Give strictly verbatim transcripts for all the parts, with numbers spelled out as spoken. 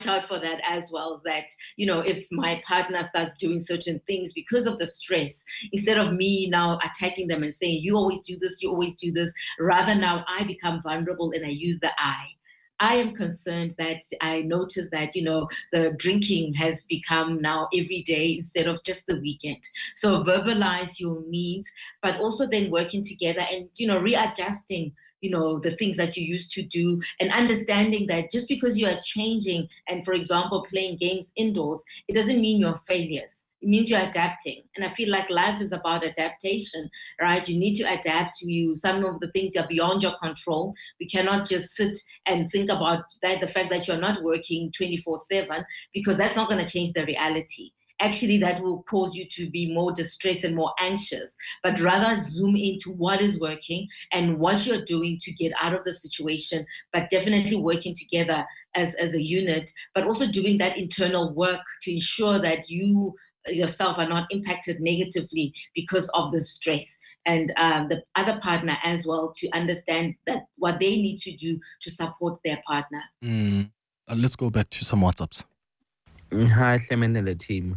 out for that as well, that, you know, if my partner starts doing certain things because of the stress, instead of me now attacking them and saying, you always do this, you always do this, rather now I become vulnerable and I use the I. I am concerned that I notice that, you know, the drinking has become now every day instead of just the weekend. So verbalize your needs, but also then working together and, you know, readjusting, you know, the things that you used to do, and understanding that just because you are changing and, for example, playing games indoors, it doesn't mean you're failures. It means you're adapting. And I feel like life is about adaptation, right? You need to adapt to you. Some of the things are beyond your control. We cannot just sit and think about that, the fact that you're not working twenty-four seven, because that's not going to change the reality. Actually, that will cause you to be more distressed and more anxious, but rather zoom into what is working and what you're doing to get out of the situation, but definitely working together as, as a unit, but also doing that internal work to ensure that you yourself are not impacted negatively because of the stress, and um, the other partner as well, to understand that what they need to do to support their partner. Mm. Uh, let's go back to some WhatsApps. Hi, Clement and the team.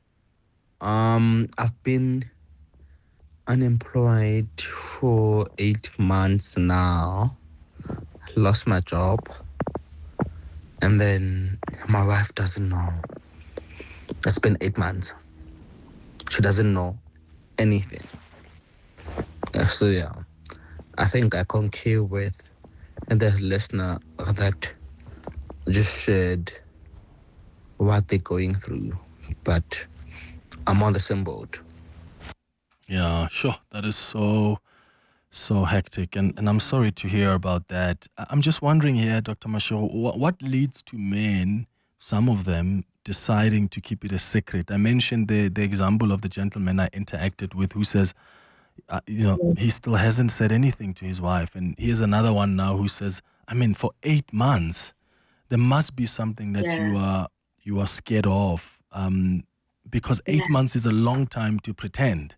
Um, I've been unemployed for eight months now. Lost my job, and then my wife doesn't know. It's been eight months. She doesn't know anything. Uh, so yeah, I think I concur with the listener that just shared what they're going through, but I'm on the same boat. Yeah, sure. That is so, so hectic. And, and I'm sorry to hear about that. I- I'm just wondering here, Doctor Mashego, what, what leads to men, some of them, deciding to keep it a secret? I mentioned the, the example of the gentleman I interacted with who says, uh, you know, he still hasn't said anything to his wife. And here's another one now who says, I mean, for eight months, there must be something that Yeah. you are you are scared of, um, because eight Yeah. months is a long time to pretend.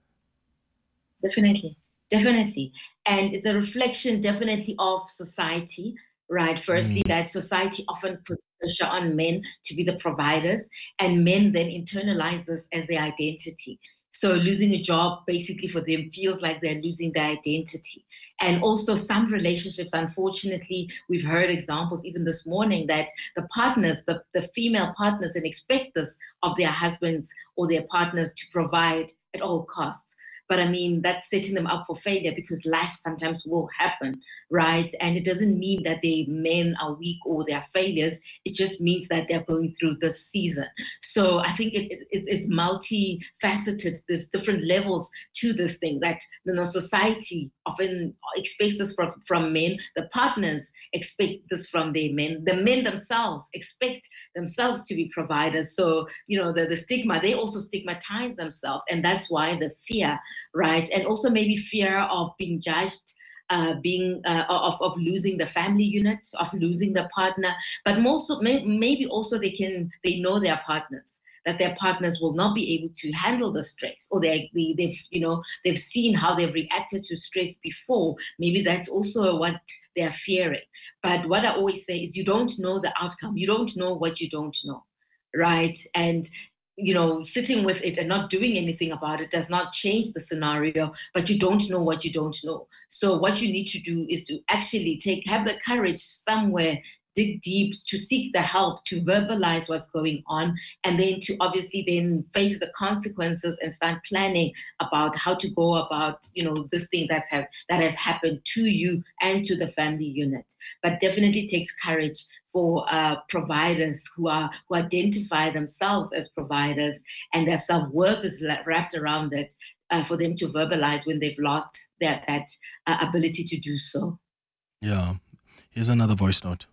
Definitely, definitely. And it's a reflection definitely of society, right? Firstly, Mm. that society often puts pressure on men to be the providers, and men then internalize this as their identity. So losing a job basically for them feels like they're losing their identity. And also some relationships, unfortunately, we've heard examples even this morning that the partners, the, the female partners, and expect this of their husbands or their partners to provide at all costs. But I mean, that's setting them up for failure, because life sometimes will happen, right? And it doesn't mean that the men are weak or they're failures. It just means that they're going through this season. So I think it, it, it's, it's multifaceted. There's different levels to this thing that, you know, society often expects this from, from men. The partners expect this from their men. The men themselves expect themselves to be providers. So, you know, the, the stigma, they also stigmatize themselves. And that's why the fear, right? And also maybe fear of being judged, uh, being uh, of, of losing the family unit, of losing the partner. But most of, may, maybe also they can, they know their partners, that their partners will not be able to handle the stress, or they, they, they've, you know, they've seen how they've reacted to stress before. Maybe that's also what they're fearing. But what I always say is, you don't know the outcome. You don't know what you don't know, right? And you know, sitting with it and not doing anything about it does not change the scenario, but you don't know what you don't know. So what you need to do is to actually take, have the courage somewhere, dig deep, to seek the help, to verbalize what's going on, and then to obviously then face the consequences and start planning about how to go about, you know, this thing that's have, that has happened to you and to the family unit. But definitely takes courage for uh, providers who are who identify themselves as providers, and their self-worth is wrapped around it, uh, for them to verbalize when they've lost that, that uh, ability to do so. Yeah. Here's another voice note.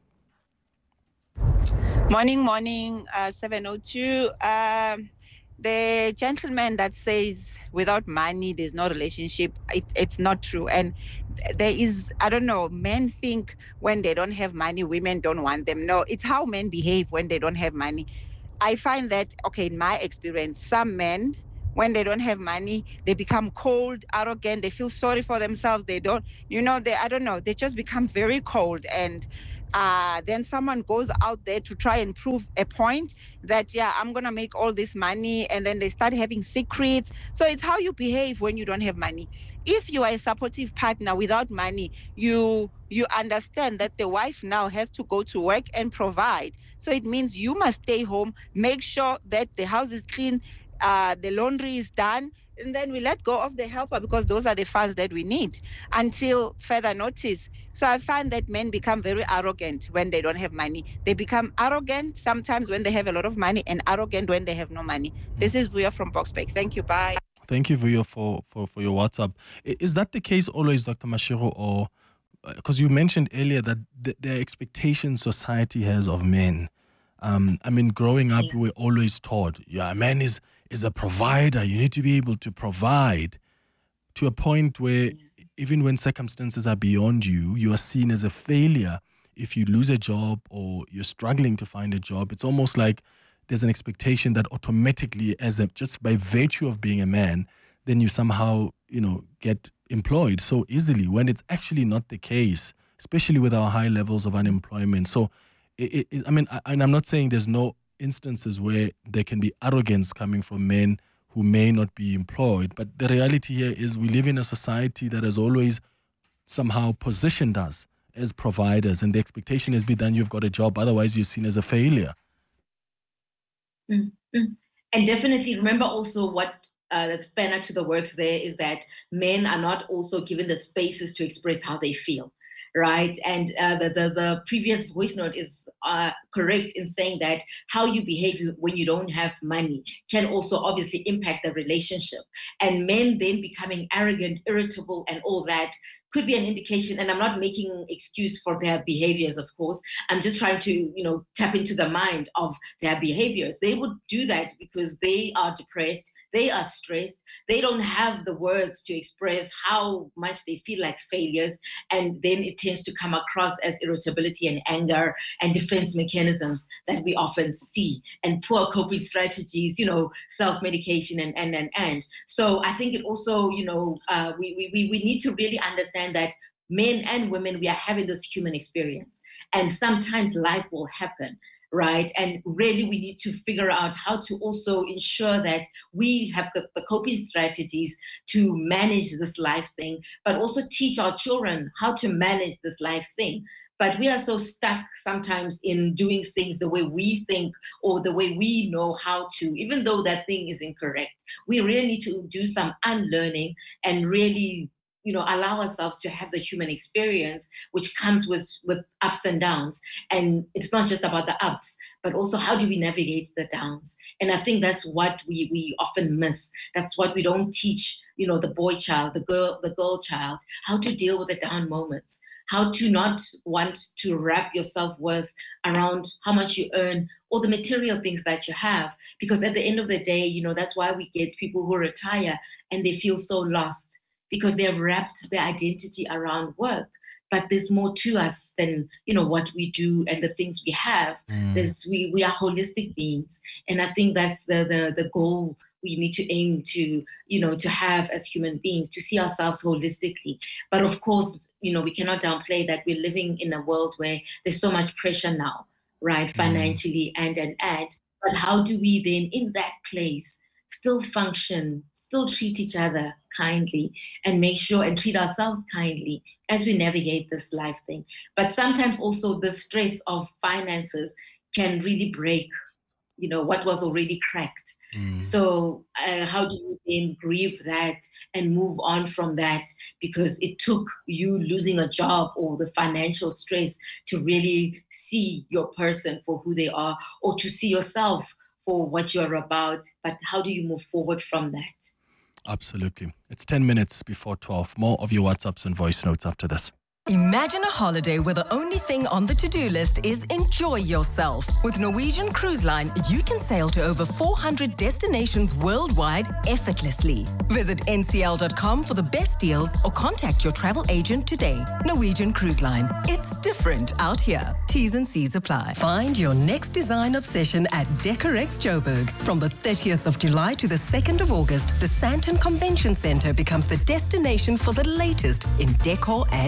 Morning, morning, uh, seven oh two. Um, the gentleman that says without money there's no relationship, it, it's not true. And there is, I don't know, men think when they don't have money, women don't want them. No, it's how men behave when they don't have money. I find that, okay, in my experience, some men, when they don't have money, they become cold, arrogant, they feel sorry for themselves. They don't, you know, they, I don't know, they just become very cold. And uh, then someone goes out there to try and prove a point that, yeah, I'm going to make all this money, and then they start having secrets. So it's how you behave when you don't have money. If you are a supportive partner without money, you you understand that the wife now has to go to work and provide. So it means you must stay home, make sure that the house is clean, uh, the laundry is done, and then we let go of the helper, because those are the funds that we need until further notice. So I find that men become very arrogant when they don't have money. They become arrogant sometimes when they have a lot of money, and arrogant when they have no money. This is Vuya from Boxbeck. Thank you. Bye. Thank you, Vuya, for, for, for your WhatsApp. Is that the case always, Doctor Mashego, or because you mentioned earlier that the, the expectations society has of men? Um, I mean, growing up, yeah. we were always taught, yeah, a man is, is a provider. You need to be able to provide, to a point where yeah. even when circumstances are beyond you, you are seen as a failure. If you lose a job or you're struggling to find a job, it's almost like there's an expectation that automatically, as a, just by virtue of being a man, then you somehow, you know, get employed so easily, when it's actually not the case, especially with our high levels of unemployment. So, it, it, I mean, I, and I'm not saying there's no instances where there can be arrogance coming from men who may not be employed, but the reality here is we live in a society that has always somehow positioned us as providers, and the expectation has been that you've got a job, otherwise you're seen as a failure. Mm-hmm. And definitely remember also what uh, the spanner to the works there is that men are not also given the spaces to express how they feel. Right. And uh, the, the, the previous voice note is uh, correct in saying that how you behave when you don't have money can also obviously impact the relationship. And men then becoming arrogant, irritable, and all that could be an indication. And I'm not making an excuse for their behaviors, of course. I'm just trying to, you know, tap into the mind of their behaviors. They would do that because they are depressed, they are stressed, they don't have the words to express how much they feel like failures. And then it tends to come across as irritability and anger and defense mechanisms that we often see, and poor coping strategies, you know, self-medication and, and, and, and. So I think it also, you know, uh, we, we, we need to really understand that men and women, we are having this human experience, and sometimes life will happen, right? And really we need to figure out how to also ensure that we have the, the coping strategies to manage this life thing, but also teach our children how to manage this life thing. But we are so stuck sometimes in doing things the way we think or the way we know how to, even though that thing is incorrect. We really need to do some unlearning and really, you know, allow ourselves to have the human experience, which comes with, with ups and downs. And it's not just about the ups, but also how do we navigate the downs? And I think that's what we, we often miss. That's what we don't teach, you know, the boy child, the girl, the girl child, how to deal with the down moments, how to not want to wrap your self-worth around how much you earn or the material things that you have. Because at the end of the day, you know, that's why we get people who retire and they feel so lost, because they have wrapped their identity around work. But there's more to us than, you know, what we do and the things we have. Mm. There's, we, we are holistic beings. And I think that's the, the, the goal we need to aim to, you know, to have as human beings, to see ourselves holistically. But of course, you know, we cannot downplay that we're living in a world where there's so much pressure now, right? Financially mm. and, and, and. But how do we then, in that place, still function, still treat each other kindly, and make sure and treat ourselves kindly as we navigate this life thing? But sometimes also the stress of finances can really break, you know, what was already cracked. Mm. So uh, how do you then grieve that and move on from that? Because it took you losing a job or the financial stress to really see your person for who they are, or to see yourself for what you're about. But how do you move forward from that? Absolutely. It's ten minutes before twelve. More of your WhatsApps and voice notes after this. Imagine a holiday where the only thing on the to-do list is enjoy yourself. With Norwegian Cruise Line, you can sail to over four hundred destinations worldwide effortlessly. Visit N C L dot com for the best deals or contact your travel agent today. Norwegian Cruise Line. It's different out here. T's and C's apply. Find your next design obsession at Decorex Joburg. From the thirtieth of July to the second of August, the Sandton Convention Center becomes the destination for the latest in decor and design.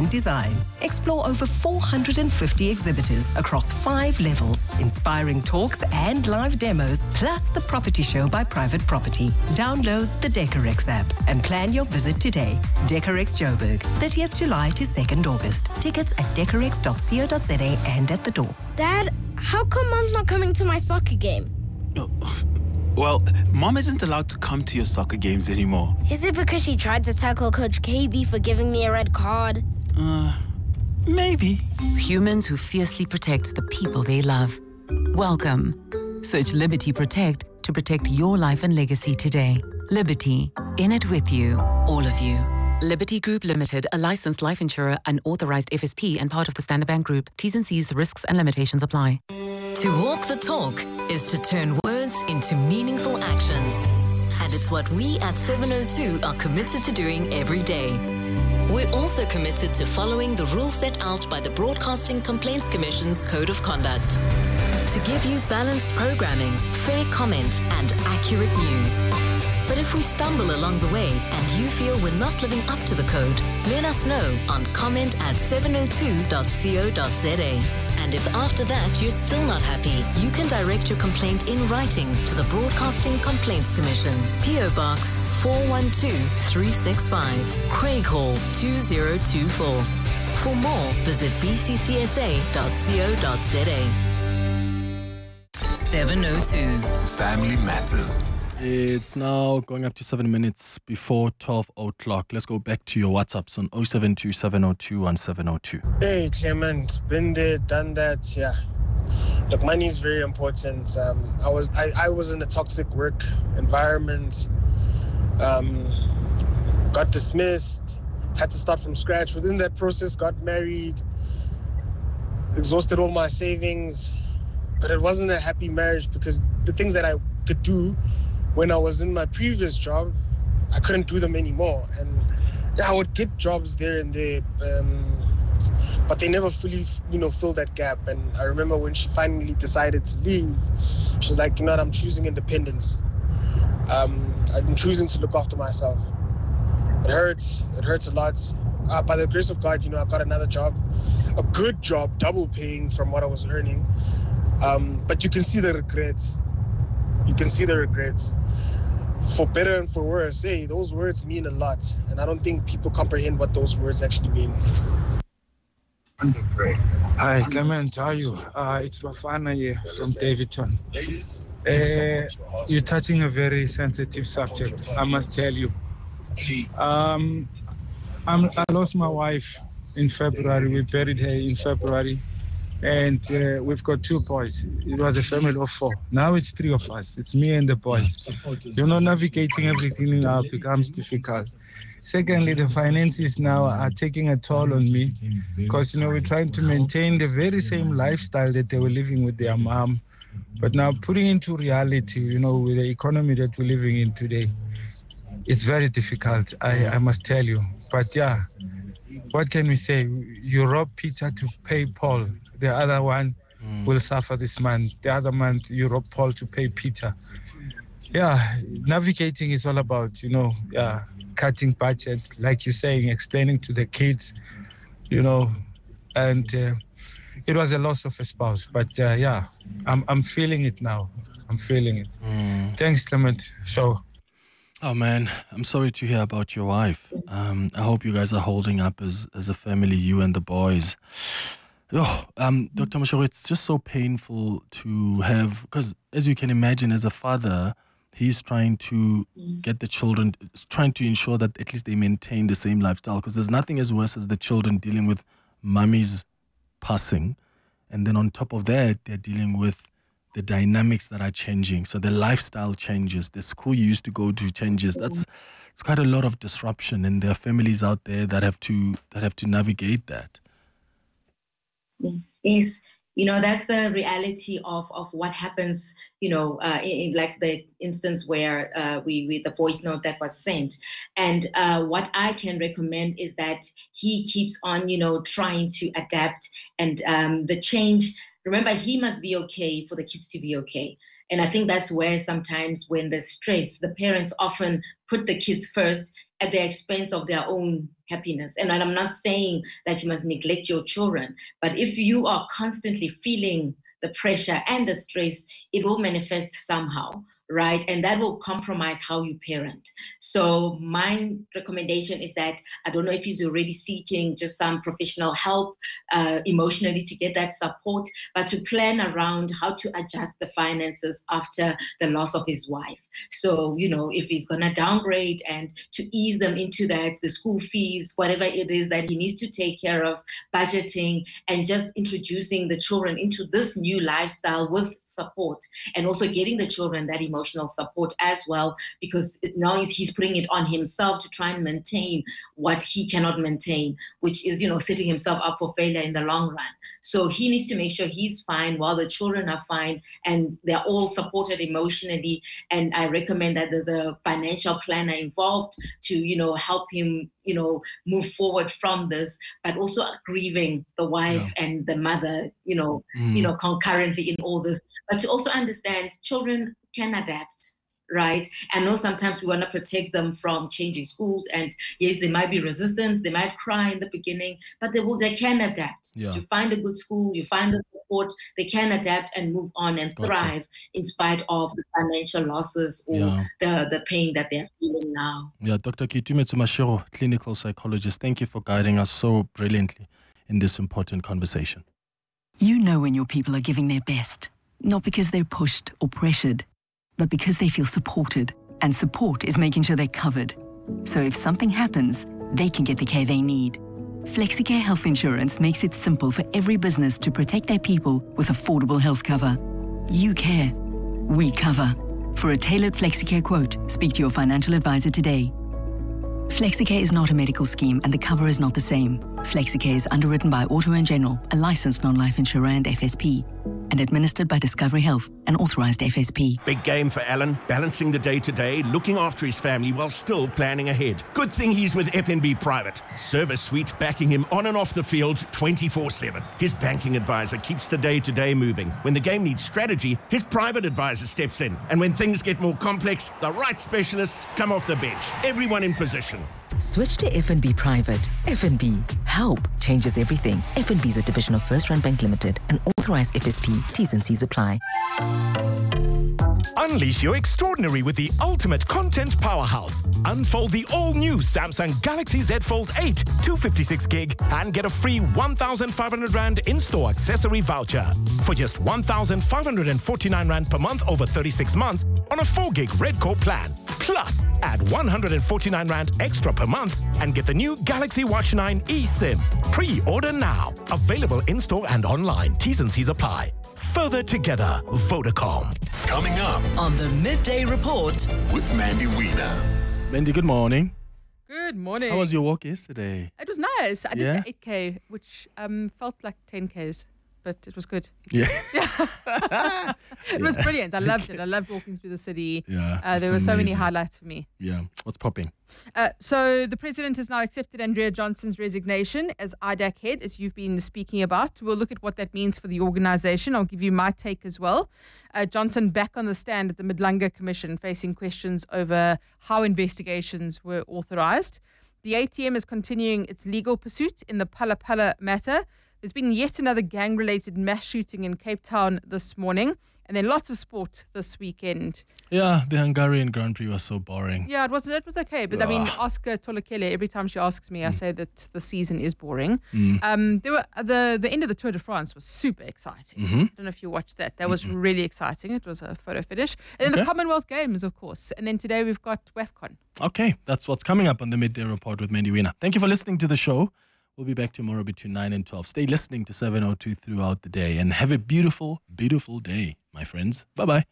Cruzline. Explore over four hundred fifty exhibitors across five levels, inspiring talks and live demos, plus the property show by Private Property. Download the Decorex app and plan your visit today. Decorex Joburg, thirtieth July to second August. Tickets at decorex dot co dot za and at the door. Dad, how come Mom's not coming to my soccer game? Well, Mom isn't allowed to come to your soccer games anymore. Is it because she tried to tackle Coach K B for giving me a red card? Uh, maybe. Humans who fiercely protect the people they love. Welcome. Search Liberty Protect to protect your life and legacy today. Liberty, in it with you, all of you. Liberty Group Limited, a licensed life insurer, an authorized F S P and part of the Standard Bank Group. T's and C's, risks and limitations apply. To walk the talk is to turn words into meaningful actions. And it's what we at seven oh two are committed to doing every day. We're also committed to following the rules set out by the Broadcasting Complaints Commission's Code of Conduct. To give you balanced programming, fair comment, and accurate news. But if we stumble along the way and you feel we're not living up to the code, let us know on comment at seven oh two dot co dot za. And if after that you're still not happy, you can direct your complaint in writing to the Broadcasting Complaints Commission. P O Box four one two three six five, Craighall two zero two four. For more, visit b c c s a dot co dot za. seven oh two. Family Matters. It's now going up to seven minutes before twelve o'clock. Let's go back to your WhatsApps on oh seven two seven oh two one seven oh two. Hey, Clement. Been there, done that, yeah. Look, money is very important. Um, I was I, I was in a toxic work environment. Um, got dismissed. Had to start from scratch. Within that process, got married. Exhausted all my savings. But it wasn't a happy marriage because the things that I could do when I was in my previous job, I couldn't do them anymore. And yeah, I would get jobs there and there, um, but they never fully, you know, filled that gap. And I remember when she finally decided to leave, she was like, you know what, I'm choosing independence. Um, I'm choosing to look after myself. It hurts. It hurts a lot. Uh, by the grace of God, you know, I got another job, a good job, double paying from what I was earning. Um, but you can see the regrets. You can see the regrets. For better and for worse, hey, those words mean a lot. And I don't think people comprehend what those words actually mean. Hi, Clement, how are you? Uh, it's Bafana here from Davidton. Uh, you're touching a very sensitive subject, I must tell you. Um, I'm, I lost my wife in February. We buried her in February. And uh, we've got two boys. It was a family of four. Now it's three of us. It's me and the boys. You know, navigating everything now becomes difficult. Secondly, the finances now are taking a toll on me because, you know, we're trying to maintain the very same lifestyle that they were living with their mom. But now putting into reality, you know, with the economy that we're living in today, it's very difficult, I, I must tell you. But yeah, what can we say? You rob Peter to pay Paul. The other one mm. will suffer this month. The other month, you rob Paul to pay Peter. Yeah, navigating is all about, you know, yeah, cutting budget, like you're saying, explaining to the kids, you know, and uh, it was a loss of a spouse. But uh, yeah, I'm I'm feeling it now. I'm feeling it. Mm. Thanks, Clement. So. Oh man, I'm sorry to hear about your wife. Um, I hope you guys are holding up as as a family, you and the boys. Oh, um, Doctor Mashego, it's just so painful to have, because as you can imagine, as a father, he's trying to get the children, trying to ensure that at least they maintain the same lifestyle, because there's nothing as worse as the children dealing with mummy's passing. And then on top of that, they're dealing with the dynamics that are changing. So the lifestyle changes, the school you used to go to changes. That's it's quite a lot of disruption, and there are families out there that have to that have to navigate that. Yes, yes. You know, that's the reality of, of what happens, you know, uh, in, in like the instance where uh, we, we, the voice note that was sent. And uh, what I can recommend is that he keeps on, you know, trying to adapt, and um, the change remember, he must be okay for the kids to be okay. And I think that's where sometimes when there's stress, the parents often put the kids first at the expense of their own happiness. And I'm not saying that you must neglect your children, but if you are constantly feeling the pressure and the stress, it will manifest somehow, right? And that will compromise how you parent. So my recommendation is that, I don't know if he's already seeking just some professional help uh, emotionally to get that support, but to plan around how to adjust the finances after the loss of his wife. So, you know, if he's going to downgrade, and to ease them into that, the school fees, whatever it is that he needs to take care of, budgeting, and just introducing the children into this new lifestyle with support, and also getting the children that emotional support as well, because now he's putting it on himself to try and maintain what he cannot maintain, which is, you know, setting himself up for failure in the long run. So he needs to make sure he's fine while the children are fine and they're all supported emotionally. And I recommend that there's a financial planner involved to, you know, help him, you know, move forward from this, but also grieving the wife yeah. and the mother, you know, mm. you know, concurrently in all this, but to also understand children can adapt. Right. I know sometimes we want to protect them from changing schools, and yes, they might be resistant, they might cry in the beginning, but they will, they can adapt. Yeah. You find a good school, you find the support, they can adapt and move on and gotcha. thrive in spite of the financial losses or yeah. the, the pain that they're feeling now. Yeah, Doctor Kitumetse Mashego, clinical psychologist, thank you for guiding us so brilliantly in this important conversation. You know when your people are giving their best, not because they're pushed or pressured, but because they feel supported, and support is making sure they're covered. So if something happens, they can get the care they need. FlexiCare Health Insurance makes it simple for every business to protect their people with affordable health cover. You care. We cover. For a tailored FlexiCare quote, speak to your financial advisor today. FlexiCare is not a medical scheme, and the cover is not the same. FlexiCare is underwritten by Auto and General, a licensed non-life insurer and F S P, and administered by Discovery Health, an authorized F S P. Big game for Alan, balancing the day-to-day, looking after his family while still planning ahead. Good thing he's with F N B Private. Service suite backing him on and off the field twenty-four seven. His banking advisor keeps the day-to-day moving. When the game needs strategy, his private advisor steps in. And when things get more complex, the right specialists come off the bench. Everyone in position. Switch to F N B Private. F N B. Help changes everything. F N B is a division of First Rand Bank Limited, an authorized F S P. T's and C's apply. Unleash your extraordinary with the ultimate content powerhouse. Unfold the all-new Samsung Galaxy Z Fold eight, two fifty-six gig, and get a free one thousand five hundred Rand in-store accessory voucher. For just one thousand five hundred forty-nine Rand per month over thirty-six months on a four gig Red Core plan. Plus, add one hundred forty-nine Rand extra per month and get the new Galaxy Watch nine eSIM. Pre-order now. Available in-store and online. T's and C's apply. Further together, Vodacom. Coming up on the Midday Report with Mandy Wiener. Mandy, good morning. Good morning. How was your walk yesterday? It was nice. I did Yeah? the eight K, which um, felt like ten Ks, but it was good. Yeah. It was brilliant. I loved it. I loved walking through the city. Yeah, Uh, there it's were so many amazing. highlights for me. Yeah. What's popping? Uh, so the president has now accepted Andrea Johnson's resignation as I D A C head, as you've been speaking about. We'll look at what that means for the organisation. I'll give you my take as well. Uh, Johnson back on the stand at the Midlanga Commission, facing questions over how investigations were authorised. The A T M is continuing its legal pursuit in the Phala Phala matter. There's been yet another gang-related mass shooting in Cape Town this morning, and then lots of sport this weekend. Yeah, the Hungarian Grand Prix was so boring. Yeah, it was it was okay, but I mean, Ugh. Oscar Tolokele, every time she asks me, I say that the season is boring. Mm. Um, there were the the end of the Tour de France was super exciting. Mhm. I don't know if you watched that. That was really exciting. It was a photo finish, and then Okay. the Commonwealth Games, of course, and then today we've got WAFCON. Okay, that's what's coming up on the Midday Report with Mandy Wiener. Thank you for listening to the show. We'll be back tomorrow between nine and twelve. Stay listening to seven oh two throughout the day and have a beautiful, beautiful day, my friends. Bye-bye.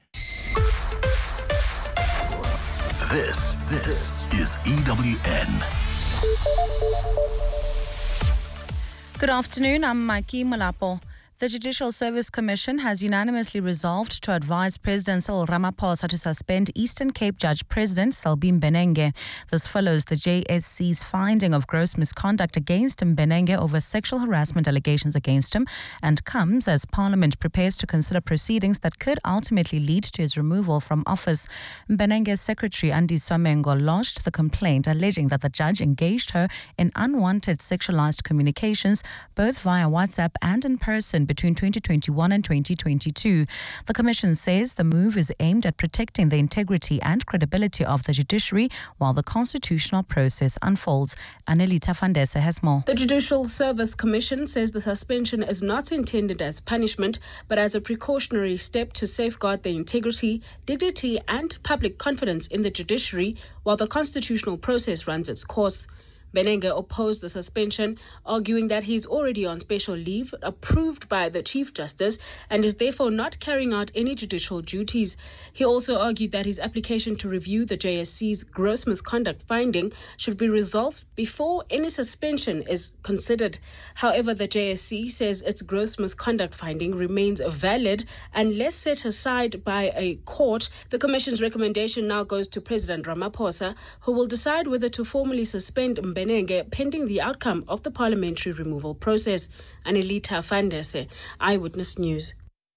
This, this is E W N. Good afternoon, I'm Mikey Malapo. The Judicial Service Commission has unanimously resolved to advise President Cyril Ramaphosa to suspend Eastern Cape Judge President Selbie Mbenenge. This follows the J S C's finding of gross misconduct against Mbenenge over sexual harassment allegations against him, and comes as Parliament prepares to consider proceedings that could ultimately lead to his removal from office. Mbenenge's secretary, Andy Swamengo, lodged the complaint alleging that the judge engaged her in unwanted sexualized communications, both via WhatsApp and in person, between twenty twenty-one and twenty twenty-two. The Commission says the move is aimed at protecting the integrity and credibility of the judiciary while the constitutional process unfolds. Anelita Fandese has more. The Judicial Service Commission says the suspension is not intended as punishment, but as a precautionary step to safeguard the integrity, dignity and public confidence in the judiciary while the constitutional process runs its course. Mbenenge opposed the suspension, arguing that he is already on special leave approved by the Chief Justice and is therefore not carrying out any judicial duties. He also argued that his application to review the J S C's gross misconduct finding should be resolved before any suspension is considered. However, the J S C says its gross misconduct finding remains valid unless set aside by a court. The Commission's recommendation now goes to President Ramaphosa, who will decide whether to formally suspend Mbenenge pending the outcome of the parliamentary removal process. Anelita Fandese, Eyewitness News.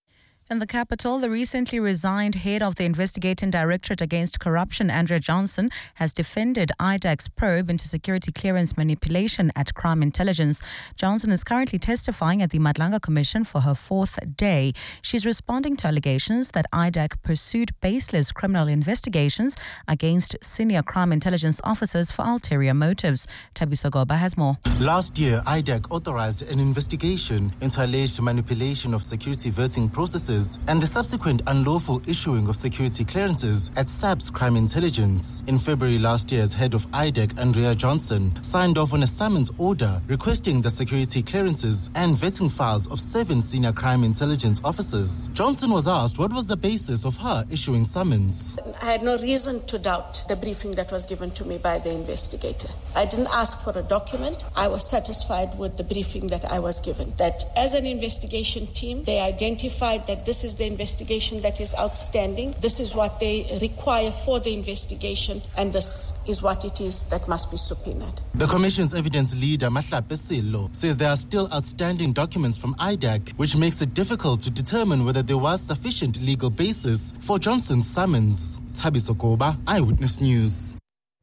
In the capital, the recently resigned head of the Investigating Directorate Against Corruption, Andrea Johnson, has defended I D A C's probe into security clearance manipulation at Crime Intelligence. Johnson is currently testifying at the Madlanga Commission for her fourth day. She's responding to allegations that I D A C pursued baseless criminal investigations against senior crime intelligence officers for ulterior motives. Tabiso Goba has more. Last year, I D A C authorized an investigation into alleged manipulation of security vetting processes and the subsequent unlawful issuing of security clearances at S A P's Crime Intelligence. In February last year, as head of I D A C, Andrea Johnson, signed off on a summons order requesting the security clearances and vetting files of seven senior crime intelligence officers. Johnson was asked what was the basis of her issuing summons. I had no reason to doubt the briefing that was given to me by the investigator. I didn't ask for a document. I was satisfied with the briefing that I was given. That as an investigation team, they identified that this is the investigation that is outstanding. This is what they require for the investigation, and this is what it is that must be subpoenaed. The Commission's evidence leader, Mahlape Sello, says there are still outstanding documents from I D A C, which makes it difficult to determine whether there was sufficient legal basis for Johnson's summons. Tabiso Goba, Eyewitness News.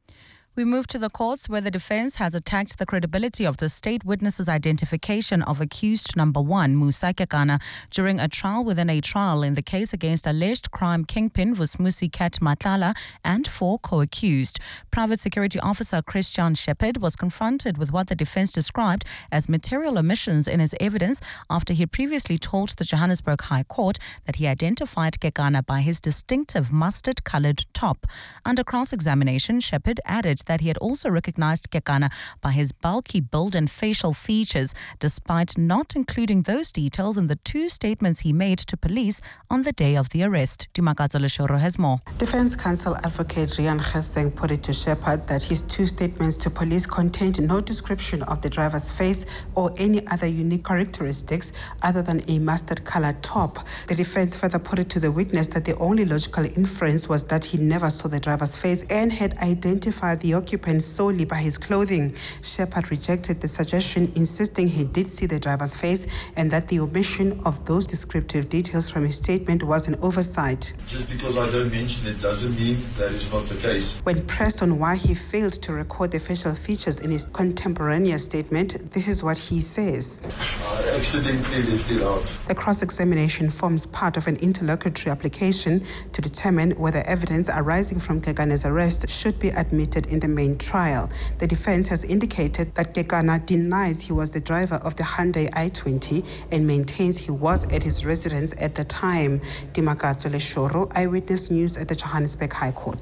We move to the courts, where the defense has attacked the credibility of the state witness's identification of accused number one, Musa Kekana, during a trial within a trial in the case against alleged crime kingpin Vusmusi Kat Matlala and four co-accused. Private Security Officer Christian Shepherd was confronted with what the defense described as material omissions in his evidence after he previously told the Johannesburg High Court that he identified Kekana by his distinctive mustard-coloured top. Under cross-examination, Shepherd added that he had also recognized Kekana by his bulky build and facial features, despite not including those details in the two statements he made to police on the day of the arrest. Dimakazo Leshoro has more. Defense counsel advocate Rian Kheseng put it to Shepherd that his two statements to police contained no description of the driver's face or any other unique characteristics other than a mustard-colored top. The defense further put it to the witness that the only logical inference was that he never saw the driver's face and had identified the occupant solely by his clothing. Shepherd rejected the suggestion, insisting he did see the driver's face and that the omission of those descriptive details from his statement was an oversight. Just because I don't mention it doesn't mean that is not the case. When pressed on why he failed to record the facial features in his contemporaneous statement, this is what he says. I accidentally left it out. The cross-examination forms part of an interlocutory application to determine whether evidence arising from Kekana's arrest should be admitted in the main trial. The defense has indicated that Kekana denies he was the driver of the Hyundai i twenty and maintains he was at his residence at the time. Dimakato Leshoro, Eyewitness News at the Johannesburg High Court.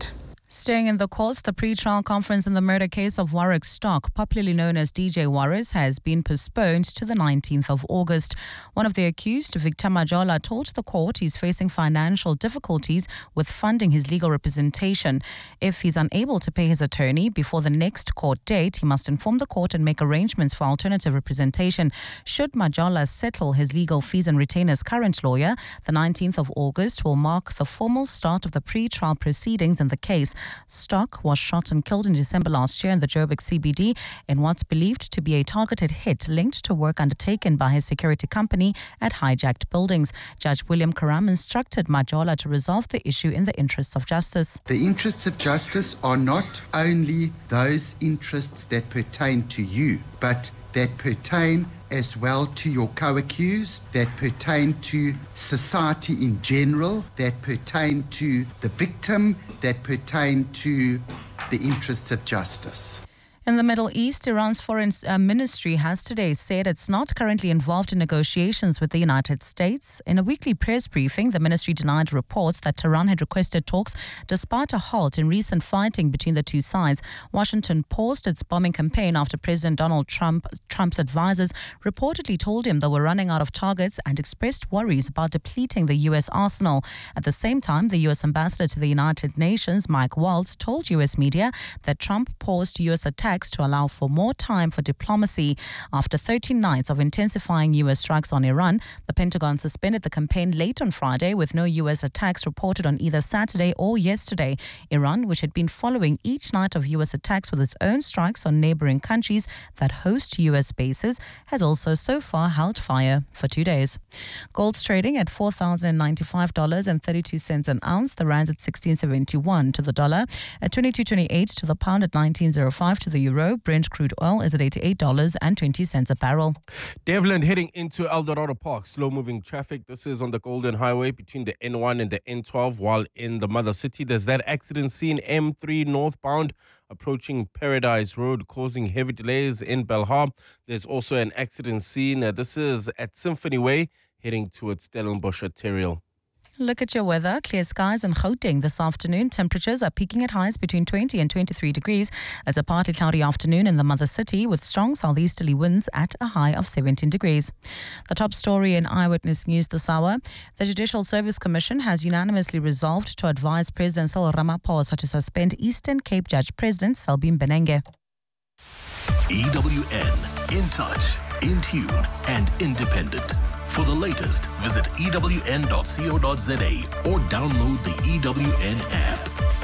Staying in the courts, the pre-trial conference in the murder case of Warwick Stock, popularly known as D J Warris, has been postponed to the nineteenth of August. One of the accused, Victor Majola, told the court he's facing financial difficulties with funding his legal representation. If he's unable to pay his attorney before the next court date, he must inform the court and make arrangements for alternative representation. Should Majola settle his legal fees and retain his current lawyer, the nineteenth of August will mark the formal start of the pre-trial proceedings in the case. Stock was shot and killed in December last year in the Joburg C B D in what's believed to be a targeted hit linked to work undertaken by his security company at hijacked buildings. Judge William Karam instructed Majola to resolve the issue in the interests of justice. The interests of justice are not only those interests that pertain to you, but that pertain as well to your co-accused, that pertain to society in general, that pertain to the victim, that pertain to the interests of justice. In the Middle East, Iran's foreign uh, ministry has today said it's not currently involved in negotiations with the United States. In a weekly press briefing, the ministry denied reports that Tehran had requested talks despite a halt in recent fighting between the two sides. Washington paused its bombing campaign after President Donald Trump, Trump's advisors reportedly told him they were running out of targets and expressed worries about depleting the U S arsenal. At the same time, the U S ambassador to the United Nations, Mike Waltz, told U S media that Trump paused U S attacks to allow for more time for diplomacy. After thirteen nights of intensifying U S strikes on Iran, the Pentagon suspended the campaign late on Friday with no U S attacks reported on either Saturday or yesterday. Iran, which had been following each night of U S attacks with its own strikes on neighboring countries that host U S bases, has also so far held fire for two days. Gold's trading at four thousand ninety-five dollars and thirty-two cents an ounce. The rand's at sixteen seventy-one to the dollar, at twenty-two twenty-eight to the pound, at nineteen oh five to the euro. Brent crude oil is at eighty-eight dollars and twenty cents a barrel. Devlin heading into Eldorado Park. Slow-moving traffic. This is on the Golden Highway between the N one and the N twelve, while in the Mother City, there's that accident scene, M three northbound, approaching Paradise Road, causing heavy delays in Belhar. There's also an accident scene. Uh, this is at Symphony Way, heading towards Stellenbosch Arterial. Look at your weather. Clear skies in Gauteng this afternoon. Temperatures are peaking at highs between twenty and twenty-three degrees. As a partly cloudy afternoon in the Mother City with strong southeasterly winds at a high of seventeen degrees. The top story in Eyewitness News this hour. The Judicial Service Commission has unanimously resolved to advise President Cyril Ramaphosa to suspend Eastern Cape Judge President Selbin Benenge. E W N, in touch, in tune and independent. For the latest, visit E W N dot co dot za or download the E W N app.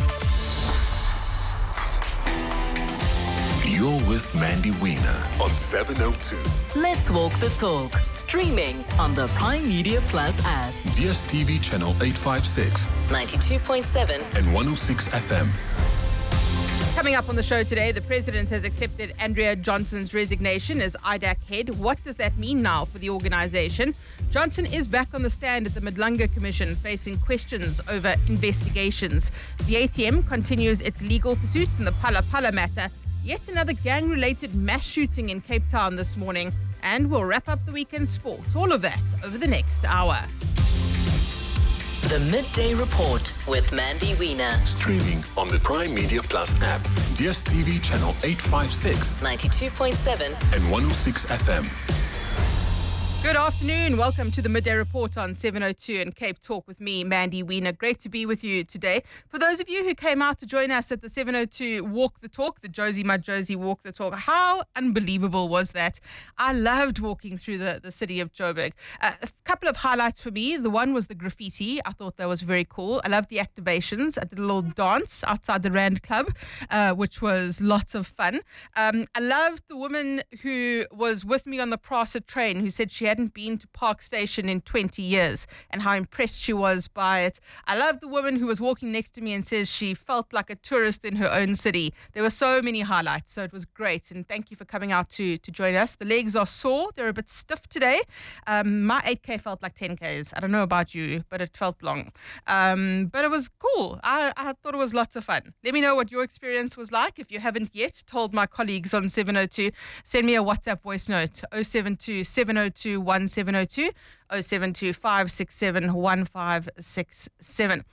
You're with Mandy Wiener on seven oh two. Let's walk the talk. Streaming on the Prime Media Plus app. D S T V channel eight fifty-six, ninety-two point seven and one oh six F M. Coming up on the show today, the president has accepted Andrea Johnson's resignation as I D A C head. What does that mean now for the organization? Johnson is back on the stand at the Madlanga Commission, facing questions over investigations. The A T M continues its legal pursuits in the Phala Phala matter. Yet another gang-related mass shooting in Cape Town this morning. And we'll wrap up the weekend sport. All of that over the next hour. The Midday Report with Mandy Wiener. Streaming on the Prime Media Plus app, D S T V channel eight fifty-six, ninety-two point seven and one oh six F M. Good afternoon. Welcome to the Midday Report on seven oh two and Cape Talk with me, Mandy Wiener. Great to be with you today. For those of you who came out to join us at the seven oh two Walk the Talk, the Josie Mud Josie Walk the Talk, how unbelievable was that? I loved walking through the, the city of Joburg. Uh, a couple of highlights for me. The one was the graffiti. I thought that was very cool. I loved the activations. I did a little dance outside the Rand Club, uh, which was lots of fun. Um, I loved the woman who was with me on the Prasa train who said she hadn't been to Park Station in twenty years and how impressed she was by it. I love the woman who was walking next to me and says she felt like a tourist in her own city. There were so many highlights, so it was great, and thank you for coming out to, to join us. The legs are sore. They're a bit stiff today. Um, my eight K felt like ten Ks. I don't know about you, but it felt long. Um, but it was cool. I, I thought it was lots of fun. Let me know what your experience was like. If you haven't yet told my colleagues on seven oh two, send me a WhatsApp voice note, oh seven two, seven oh two, one seven oh two, oh seven two, five six seven, one five six seven.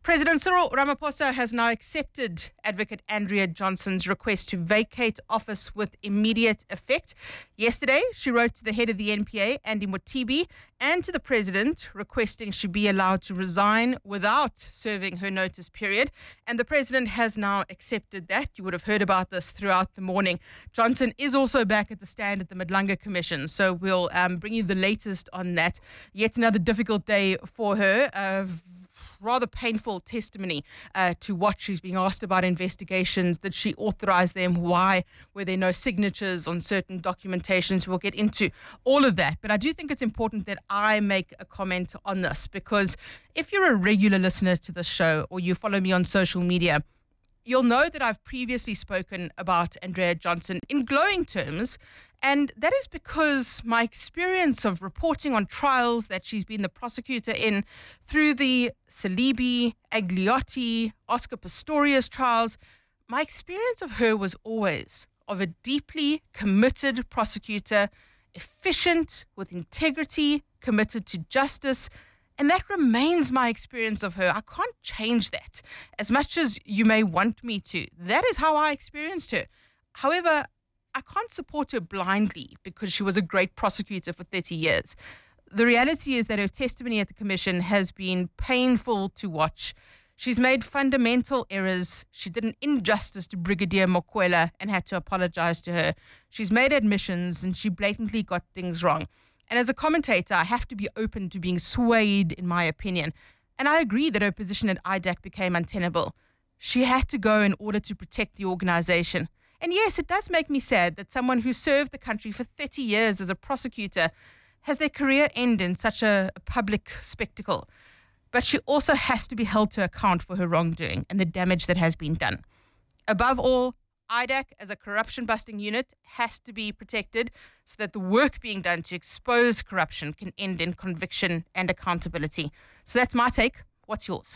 President Cyril Ramaphosa has now accepted Advocate Andrea Johnson's request to vacate office with immediate effect. Yesterday, she wrote to the head of the N P A, Andy Mothibi, and to the president requesting she be allowed to resign without serving her notice period. And the president has now accepted that. You would have heard about this throughout the morning. Johnson is also back at the stand at the Madlanga Commission, so we'll um, bring you the latest on that. Yet another difficult day for her. Uh, rather painful testimony uh, to what she's being asked about investigations. Did she authorize them? Why were there no signatures on certain documentations? We'll get into all of that. But I do think it's important that I make a comment on this, because if you're a regular listener to the show or you follow me on social media, you'll know that I've previously spoken about Andrea Johnson in glowing terms, and that is because my experience of reporting on trials that she's been the prosecutor in through the Salibi, Agliotti, Oscar Pistorius trials, my experience of her was always of a deeply committed prosecutor, efficient, with integrity, committed to justice. And that remains my experience of her. I can't change that as much as you may want me to. That is how I experienced her. However, I can't support her blindly because she was a great prosecutor for thirty years. The reality is that her testimony at the commission has been painful to watch. She's made fundamental errors. She did an injustice to Brigadier Mokwela and had to apologize to her. She's made admissions and she blatantly got things wrong. And as a commentator, I have to be open to being swayed in my opinion. And I agree that her position at I D A C became untenable. She had to go in order to protect the organization. And yes, it does make me sad that someone who served the country for thirty years as a prosecutor has their career end in such a, a public spectacle. But she also has to be held to account for her wrongdoing and the damage that has been done. Above all, I D A C as a corruption-busting unit has to be protected so that the work being done to expose corruption can end in conviction and accountability. So that's my take. What's yours?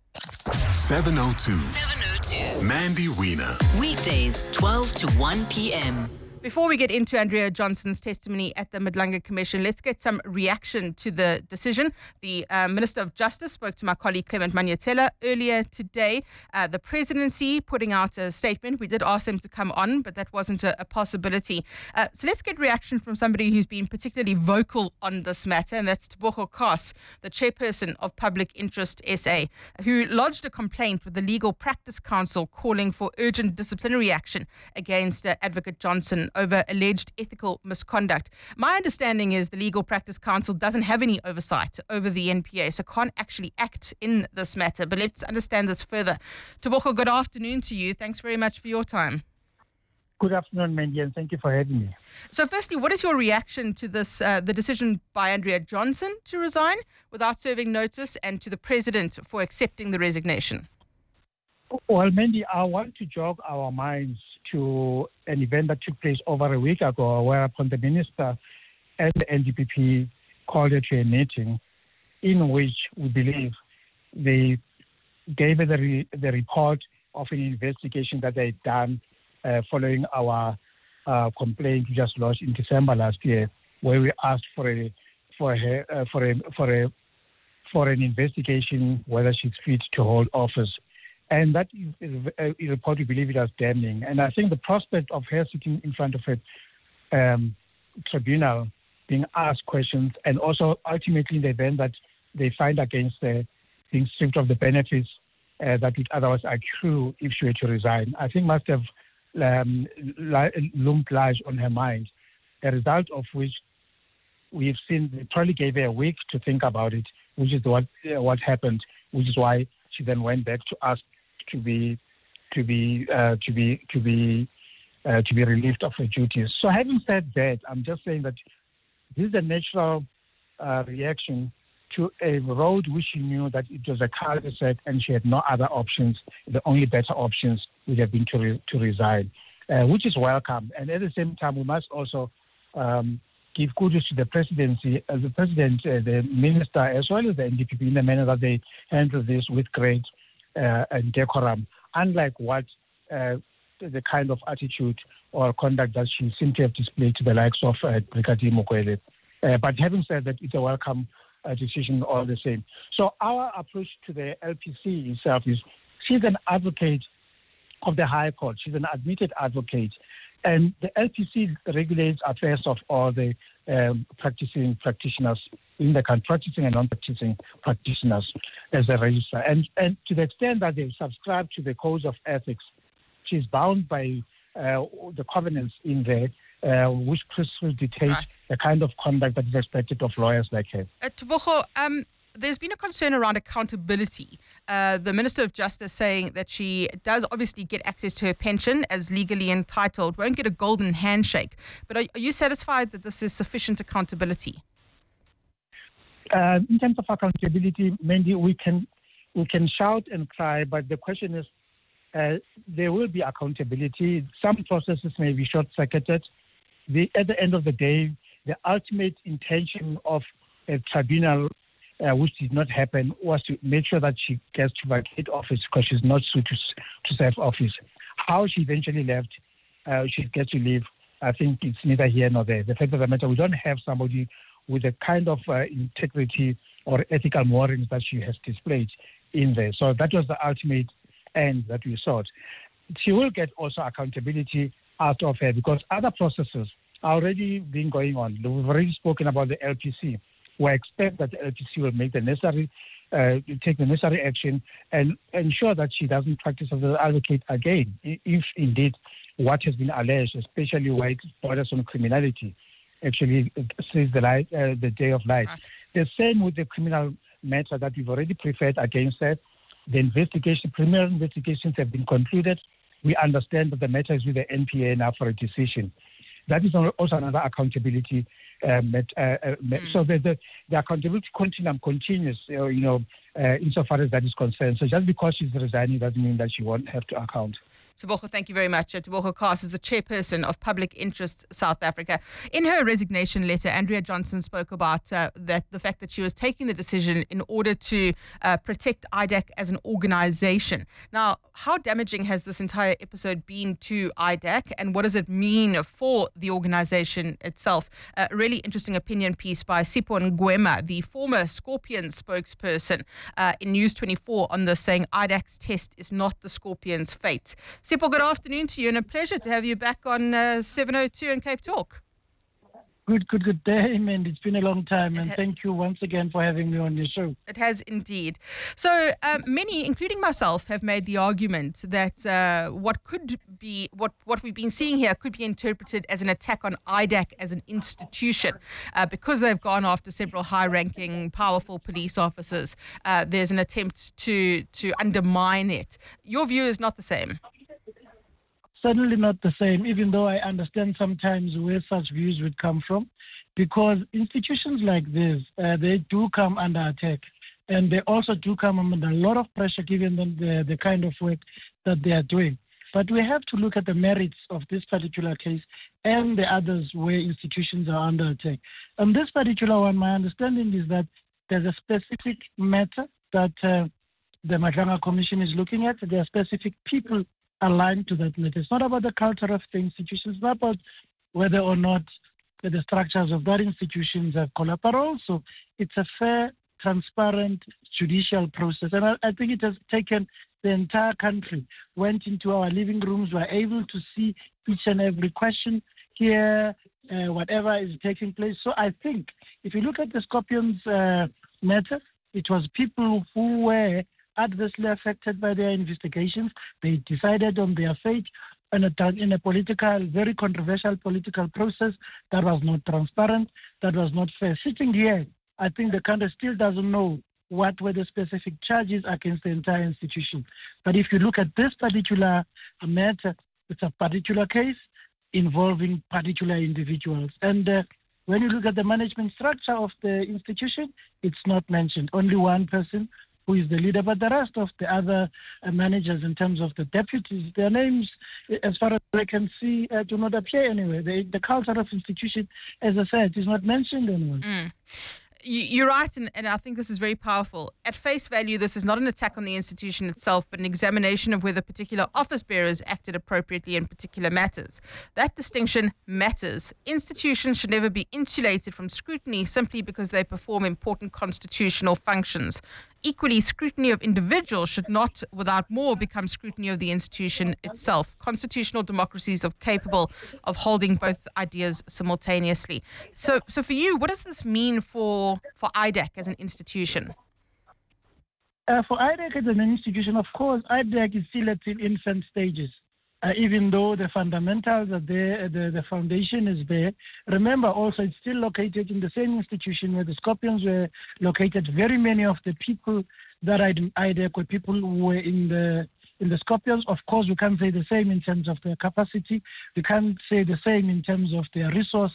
seven oh two. seven oh two. Mandy Wiener. Weekdays, twelve to one p.m. Before we get into Andrea Johnson's testimony at the Madlanga Commission, let's get some reaction to the decision. The uh, Minister of Justice spoke to my colleague Clement Manyetela earlier today. Uh, the presidency putting out a statement. We did ask them to come on, but that wasn't a, a possibility. Uh, so let's get reaction from somebody who's been particularly vocal on this matter, and that's Tebogo Kaas, the chairperson of Public Interest S A, who lodged a complaint with the Legal Practice Council calling for urgent disciplinary action against uh, Advocate Johnson over alleged ethical misconduct. My understanding is the Legal Practice Council doesn't have any oversight over the N P A, so can't actually act in this matter. But let's understand this further. Tebogo, good afternoon to you. Thanks very much for your time. Good afternoon, Mandy, and thank you for having me. So firstly, what is your reaction to this, uh, the decision by Andrea Johnson to resign without serving notice, and to the President for accepting the resignation? Well, Mandy, I want to jog our minds to an event that took place over a week ago, whereupon the Minister and the N D P P called her to a meeting in which we believe they gave her the, re- the report of an investigation that they'd done uh, following our uh, complaint we just lodged in December last year, where we asked for a for a, uh, for a for a for an investigation whether she's fit to hold office. And that is a report we believe it as damning. And I think the prospect of her sitting in front of a um, tribunal, being asked questions, and also ultimately in the event that they find against her, being stripped of the benefits uh, that would otherwise accrue if she were to resign, I think must have um, loomed large on her mind. A result of which we've seen, they probably gave her a week to think about it, which is what uh, what happened, which is why she then went back to ask to be to be uh, to be to be uh, to be relieved of her duties. So, having said that, I'm just saying that this is a natural uh, reaction to a road which she knew that it was a cul-de-sac and she had no other options. The only better options would have been to re- to resign, uh, which is welcome. And at the same time, we must also um, give kudos to the presidency, uh, the president, uh, the minister, as well as the N D P P in the manner that they handle this with great uh, and decorum, unlike what uh, the kind of attitude or conduct that she seemed to have displayed to the likes of uh, Brigadier Mokwela. Uh, but having said that, it's a welcome uh, decision all the same. So our approach to the L P C itself is she's an advocate of the High Court. She's an admitted advocate. And the L P C regulates affairs of all the um, practicing practitioners in the country, practicing and non-practicing practitioners as a registrar. And, and to the extent that they subscribe to the codes of ethics, she's bound by uh, the covenants in there, uh, which crystal dictate right. the kind of conduct that is expected of lawyers like her. Uh, Tebogo, um, there's been a concern around accountability. Uh, the Minister of Justice saying that she does obviously get access to her pension as legally entitled, won't get a golden handshake. But are, are you satisfied that this is sufficient accountability? Uh, in terms of accountability, Mandy, we can we can shout and cry, but the question is, uh, there will be accountability. Some processes may be short-circuited. The, at the end of the day, the ultimate intention of a tribunal, Uh, which did not happen, was to make sure that she gets to vacate office because she's not suited to, to serve office. How she eventually left, uh, she gets to leave, I think it's neither here nor there. The fact of the matter, we don't have somebody with the kind of uh, integrity or ethical moorings that she has displayed in there. So that was the ultimate end that we sought. She will get also accountability out of her because other processes are already been going on. We've already spoken about the L P C. We expect that the L P C will make the necessary, uh, take the necessary action and ensure that she doesn't practice as an advocate again, if indeed what has been alleged, especially where it borders on criminality, actually sees the light, uh, the day of light. Right. The same with the criminal matter that we've already preferred against her. The investigation, preliminary investigations have been concluded. We understand that the matter is with the N P A now for a decision. That is also another accountability. Um, uh, uh, mm. So the, the, the accountability continuum continues, uh, you know, uh, insofar as that is concerned. So just because she's resigning doesn't mean that she won't have to account. Tebogo, thank you very much. Uh, Tebogo Kaas is the chairperson of Public Interest South Africa. In her resignation letter, Andrea Johnson spoke about uh, that the fact that she was taking the decision in order to uh, protect I D A C as an organization. Now, how damaging has this entire episode been to I D A C, and what does it mean for the organization itself? A really interesting opinion piece by Sipho Ngwema, the former Scorpion spokesperson, uh, in News twenty-four on this, saying I D A C's test is not the Scorpion's fate. Sipho, good afternoon to you, and a pleasure to have you back on uh, seven oh two and Cape Talk. Good, good, good day, man. It's been a long time, and ha- thank you once again for having me on your show. It has indeed. So um, many, including myself, have made the argument that uh, what could be, what, what we've been seeing here could be interpreted as an attack on I D A C as an institution. Uh, because they've gone after several high-ranking, powerful police officers, uh, there's an attempt to, to undermine it. Your view is not the same. Certainly not the same, even though I understand sometimes where such views would come from, because institutions like this, uh, they do come under attack, and they also do come under a lot of pressure given the, the, the kind of work that they are doing. But we have to look at the merits of this particular case and the others where institutions are under attack. On this particular one, my understanding is that there's a specific matter that uh, the Madlanga Commission is looking at. There are specific people aligned to that matter. It's not about the culture of the institution. It's not about whether or not the structures of that institutions have collapsed, but also it's a fair, transparent judicial process. And I, I think it has taken the entire country, went into our living rooms, were able to see each and every question, hear uh, whatever is taking place. So I think if you look at the Scorpions uh, matter, it was people who were adversely affected by their investigations. They decided on their fate in a, in a political, very controversial political process that was not transparent, that was not fair. Sitting here, I think the country still doesn't know what were the specific charges against the entire institution. But if you look at this particular matter, it's a particular case involving particular individuals. And uh, when you look at the management structure of the institution, it's not mentioned. Only one person who is the leader, but the rest of the other uh, managers in terms of the deputies, their names, as far as I can see, uh, do not appear anywhere. The, the culture of institution, as I said, is not mentioned anywhere. Mm. You're right, and, and I think this is very powerful. At face value, this is not an attack on the institution itself, but an examination of whether particular office bearers acted appropriately in particular matters. That distinction matters. Institutions should never be insulated from scrutiny simply because they perform important constitutional functions. Equally, scrutiny of individuals should not, without more, become scrutiny of the institution itself. Constitutional democracies are capable of holding both ideas simultaneously. So, so for you, what does this mean for, for I D A C as an institution? Uh, for I D A C as an institution, of course, I D A C is still at its infant stages. Uh, even though the fundamentals are there, the, the foundation is there. Remember also, it's still located in the same institution where the Scorpions were located. Very many of the people that I D A C were people who were in the in the Scorpions. Of course, we can't say the same in terms of their capacity. We can't say the same in terms of their resource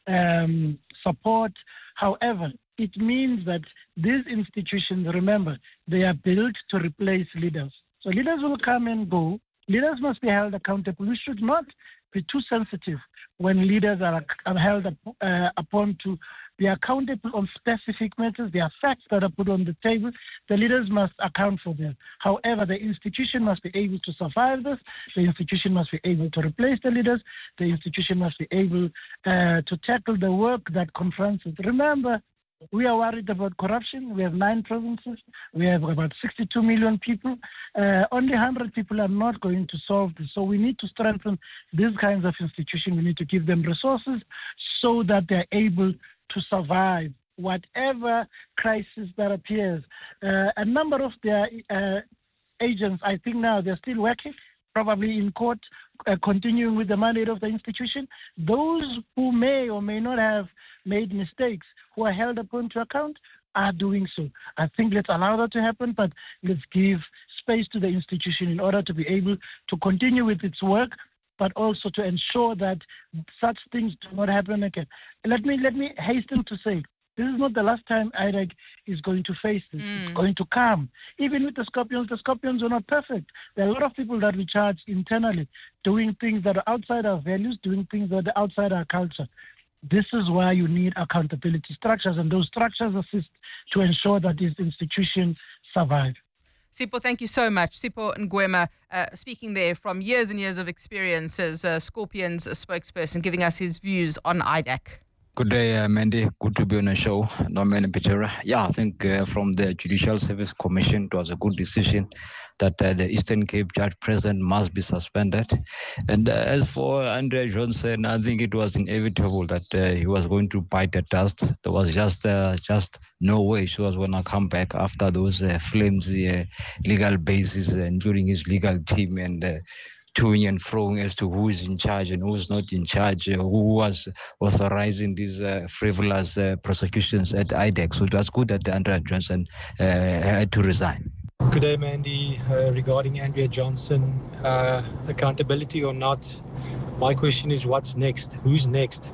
um, support. However, it means that these institutions, remember, they are built to replace leaders. So leaders will come and go. Leaders must be held accountable. We should not be too sensitive when leaders are, are held uh, upon to be accountable on specific matters. There are facts that are put on the table. The leaders must account for them. However, the institution must be able to survive this. The institution must be able to replace the leaders. The institution must be able uh, to tackle the work that confronts it. Remember, we are worried about corruption. We have nine provinces. We have about sixty-two million people. Uh, only one hundred people are not going to solve this. So we need to strengthen these kinds of institutions. We need to give them resources so that they're able to survive whatever crisis that appears. Uh, a number of their uh, agents, I think now, they're still working, probably in court, uh, continuing with the mandate of the institution. Those who may or may not have made mistakes, who are held upon to account, are doing so. I think let's allow that to happen, but let's give space to the institution in order to be able to continue with its work, but also to ensure that such things do not happen again. Let me let me hasten to say, this is not the last time I D A C is going to face this. Mm. It's going to come. Even with the Scorpions, the Scorpions are not perfect. There are a lot of people that we charge internally, doing things that are outside our values, doing things that are outside our culture. This is why you need accountability structures, and those structures assist to ensure that these institutions survive. Sipho, thank you so much. Sipho Ngwema, uh, speaking there from years and years of experience as uh, Scorpions a spokesperson, giving us his views on I D A C. Good day, uh, Mandy. Good to be on the show. Norman Pitera. Yeah, I think uh, from the Judicial Service Commission, it was a good decision that uh, the Eastern Cape Judge President must be suspended. And uh, as for Andrea Johnson, I think it was inevitable that uh, he was going to bite the dust. There was just uh, just no way she was going to come back after those uh, flimsy uh, legal bases, uh, including his legal team and uh, toing and froing as to who is in charge and who is not in charge, uh, who was authorizing these uh, frivolous uh, prosecutions at I D A C. So it was good that Andrea Johnson uh, had to resign. Good day, Mandy. Uh, regarding Andrea Johnson, uh, accountability or not, my question is what's next? Who's next?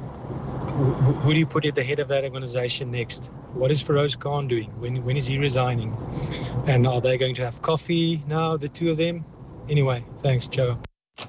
Who, who do you put at the head of that organization next? What is Feroz Khan doing? When, when is he resigning? And are they going to have coffee now, the two of them? Anyway, thanks, Joe.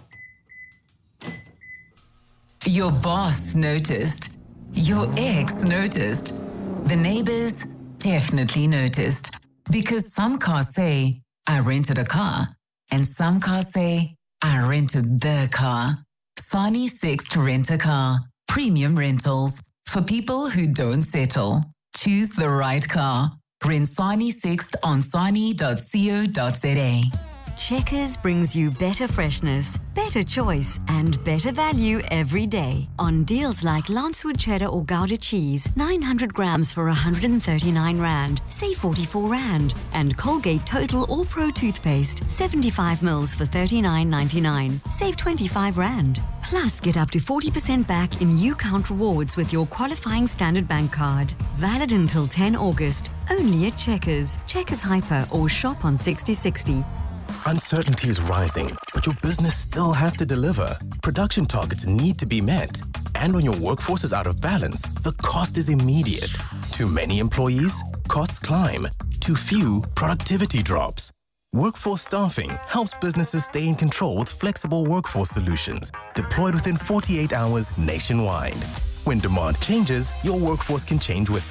Your boss noticed. Your ex noticed. The neighbors definitely noticed. Because some cars say, I rented a car. And some cars say, I rented the car. Sani Sixt Rent a Car. Premium rentals. For people who don't settle. Choose the right car. Rent Sani Sixt on sani dot co dot za. Checkers brings you better freshness, better choice, and better value every day. On deals like Lancewood cheddar or Gouda cheese, nine hundred grams for one hundred thirty-nine rand, save forty-four rand. And Colgate Total or Pro toothpaste, seventy-five mils for thirty-nine ninety-nine, save twenty-five rand. Plus, get up to forty percent back in U-Count rewards with your qualifying Standard Bank card. Valid until the tenth of August, only at Checkers, Checkers Hyper, or shop on sixty sixty. Uncertainty is rising, but your business still has to deliver. Production targets need to be met. And when your workforce is out of balance, the cost is immediate. Too many employees? Costs climb. Too few? Productivity drops. Workforce Staffing helps businesses stay in control with flexible workforce solutions, deployed within forty-eight hours nationwide. When demand changes, your workforce can change with it.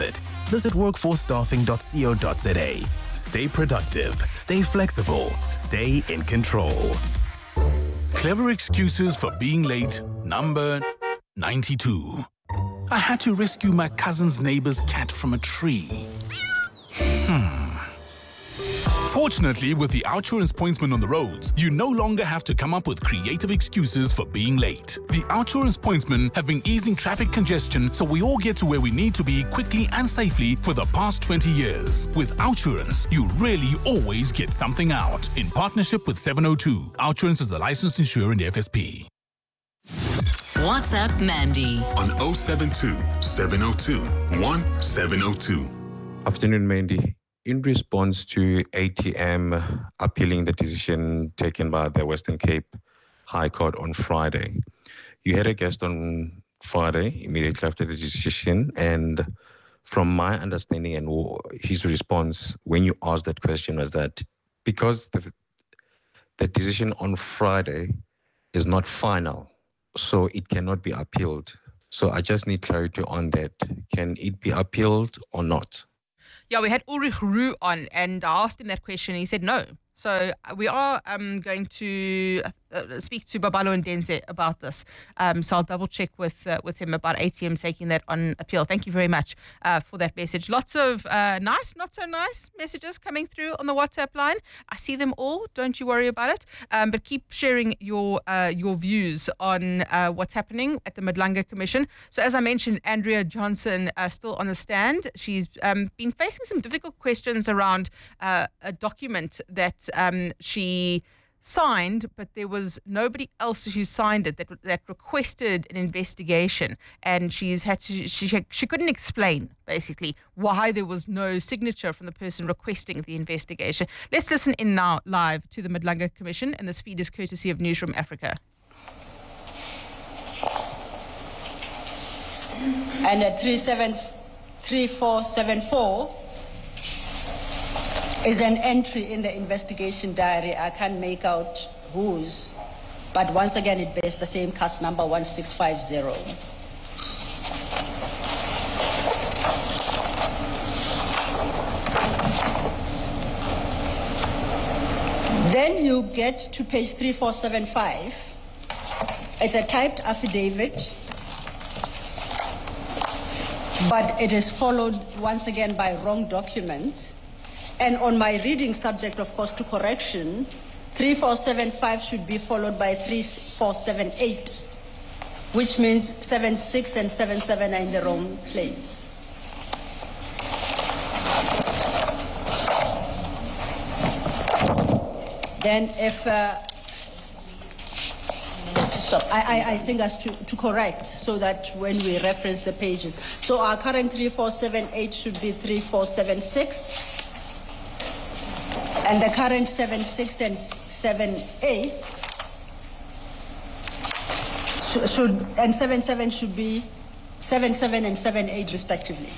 visit workforce staffing dot co dot za. Stay productive, stay flexible, stay in control. Clever excuses for being late, number ninety-two. I had to rescue my cousin's neighbor's cat from a tree. Hmm. Fortunately, with the Outsurance pointsman on the roads, you no longer have to come up with creative excuses for being late. The Outsurance pointsmen have been easing traffic congestion so we all get to where we need to be quickly and safely for the past twenty years. With Outsurance, you really always get something out. In partnership with seven oh two, Outsurance is a licensed insurer in the F S P. WhatsApp Mandy on oh seven two, seven oh two, one seven oh two. Afternoon, Mandy. In response to A T M appealing the decision taken by the Western Cape High Court on Friday, you had a guest on Friday immediately after the decision, and from my understanding and his response when you asked that question was that because the, the decision on Friday is not final, so it cannot be appealed. So I just need clarity on that. Can it be appealed or not? Yeah, we had Ulrich Roux on, and I asked him that question. And he said no. So we are um, going to uh, speak to Babalo and Denze about this. Um, so I'll double check with uh, with him about A T M taking that on appeal. Thank you very much uh, for that message. Lots of uh, nice, not so nice messages coming through on the WhatsApp line. I see them all. Don't you worry about it. Um, but keep sharing your uh, your views on uh, what's happening at the Madlanga Commission. So as I mentioned, Andrea Johnson uh, still on the stand. She's um, been facing some difficult questions around uh, a document that Um, she signed, but there was nobody else who signed it that that requested an investigation, and she's had to she she couldn't explain basically why there was no signature from the person requesting the investigation. Let's listen in now live to the Madlanga Commission, and this feed is courtesy of Newsroom Africa. And at three seven three four seven four. Is an entry in the investigation diary. I can't make out whose, but once again it bears the same cast number one six five zero. Then you get to page three four seven five. It's a typed affidavit, but it is followed once again by wrong documents. And on my reading subject, of course, to correction, three four seven five should be followed by three four seven eight, which means seven six and seven seven are in the wrong place. Then if, uh, just to stop, I, I, I think as to, to correct so that when we reference the pages. So our current three four seven eight should be three four seven six. And the current seven six and seven A should, and seven seven should be seven seven and seven eight respectively.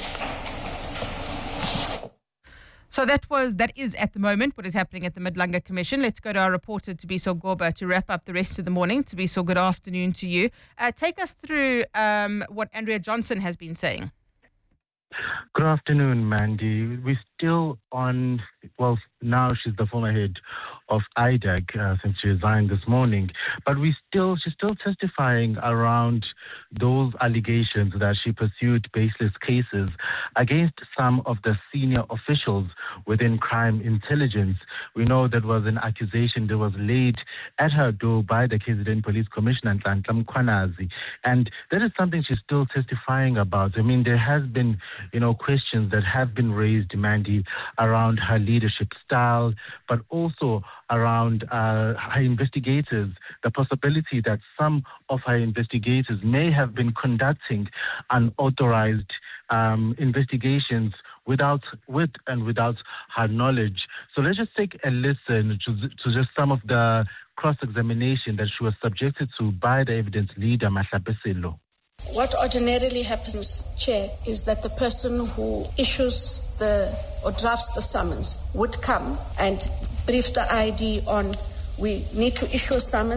So that was, that is at the moment what is happening at the Madlanga Commission. Let's go to our reporter, Tabiso Goba, to wrap up the rest of the morning. Tabiso, good afternoon to you. Uh, take us through um, what Andrea Johnson has been saying. Good afternoon, Mandy. We're still on, well, now she's the former head of I D A C uh, since she resigned this morning. But we still, she's still testifying around those allegations that she pursued baseless cases against some of the senior officials within crime intelligence. We know that was an accusation that was laid at her door by the K Z N Police Commissioner, Nhlanhla Mkhwanazi. And that is something she's still testifying about. I mean, there has been, you know, questions that have been raised, Mandy, around her leadership style, but also around uh, her investigators, the possibility that some of her investigators may have been conducting unauthorized um, investigations without, with and without her knowledge. So let's just take a listen to, to just some of the cross-examination that she was subjected to by the evidence leader, Mahlape Sello. What ordinarily happens, Chair, is that the person who issues the or drafts the summons would come and brief the I D on, we need to issue a summons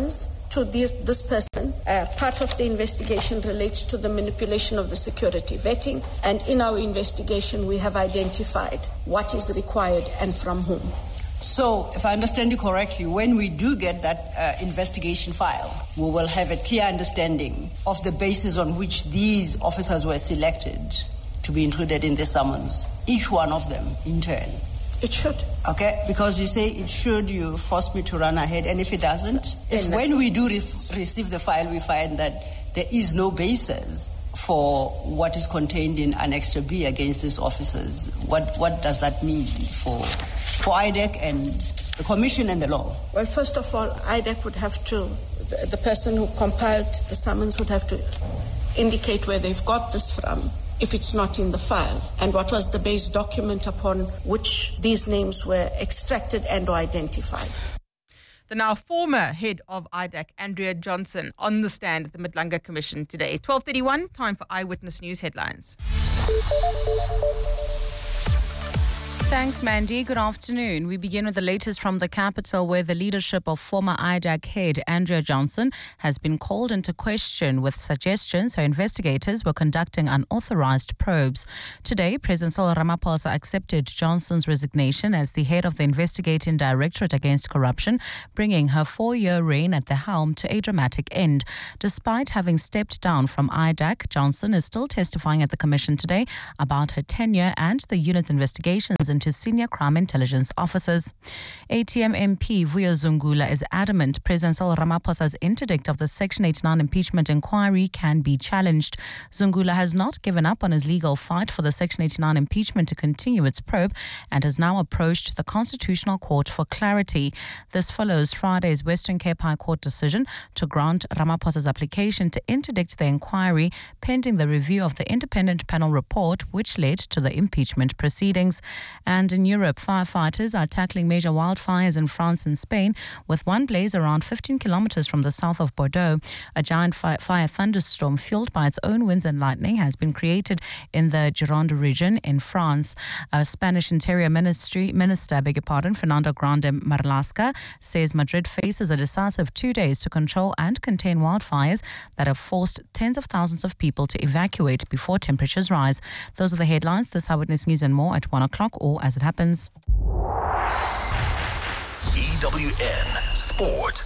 to this, this person. Uh, part of the investigation relates to the manipulation of the security vetting, and in our investigation we have identified what is required and from whom. So, if I understand you correctly, when we do get that uh, investigation file, we will have a clear understanding of the basis on which these officers were selected to be included in the summons, each one of them in turn. It should. Okay, because you say it should, you force me to run ahead, and if it doesn't, if when we do re- receive the file, we find that there is no basis for what is contained in Annex B against these officers, what what does that mean for for I D E C and the Commission and the law? Well, first of all, I D E C would have to, the, the person who compiled the summons would have to indicate where they've got this from, if it's not in the file, and what was the base document upon which these names were extracted and or identified. The now former head of I D E C, Andrea Johnson, on the stand at the Madlanga Commission today. twelve thirty-one, time for Eyewitness News headlines. Thanks, Mandy. Good afternoon. We begin with the latest from the capital, where the leadership of former I D E C head Andrea Johnson has been called into question with suggestions her investigators were conducting unauthorized probes. Today, President Cyril Ramaphosa accepted Johnson's resignation as the head of the Investigating Directorate Against Corruption, bringing her four-year reign at the helm to a dramatic end. Despite having stepped down from I D E C, Johnson is still testifying at the Commission today about her tenure and the unit's investigations into senior crime intelligence officers. A T M M P Vuyo Zungula is adamant President Cyril Ramaphosa's interdict of the Section eighty-nine impeachment inquiry can be challenged. Zungula has not given up on his legal fight for the Section eighty-nine impeachment to continue its probe and has now approached the Constitutional Court for clarity. This follows Friday's Western Cape High Court decision to grant Ramaphosa's application to interdict the inquiry pending the review of the independent panel report, which led to the impeachment proceedings. And in Europe, firefighters are tackling major wildfires in France and Spain, with one blaze around fifteen kilometers from the south of Bordeaux. A giant fi- fire thunderstorm fueled by its own winds and lightning has been created in the Gironde region in France. A Spanish Interior Ministry Minister, beg your pardon, Fernando Grande Marlaska, says Madrid faces a decisive two days to control and contain wildfires that have forced tens of thousands of people to evacuate before temperatures rise. Those are the headlines. This Eyewitness News and more at one o'clock or as it happens. E W N Sport.